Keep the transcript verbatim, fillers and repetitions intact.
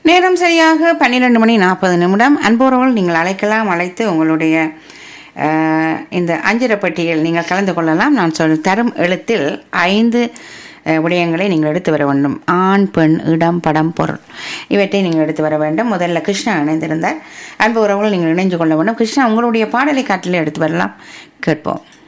நேரம் சரியாக பன்னிரண்டு மணி நாற்பது நிமிடம். அன்புறவர்கள் நீங்கள் அழைக்கலாம், அழைத்து உங்களுடைய அஹ், இந்த அஞ்சர பட்டியல் நீங்கள் கலந்து கொள்ளலாம். நான் சொல் தரும் எழுத்தில் ஐந்து அஹ், விடயங்களை நீங்கள் எடுத்து வர வேண்டும். ஆண், பெண், இடம், படம், பொருள் இவற்றை நீங்கள் எடுத்து வர வேண்டும். முதல்ல கிருஷ்ணா இணைந்திருந்தார். அன்பு உறவுகள் நீங்கள் இணைந்து கொள்ள வேண்டும். கிருஷ்ணா, உங்களுடைய பாடலை காட்டிலே எடுத்து வரலாம், கேட்போம்.